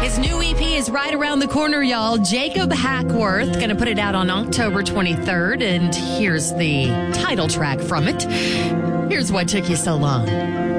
His new EP is right around the corner, y'all. Jacob Hackworth, going to put it out on October 23rd, and here's the title track from it. Here's What Took You So Long.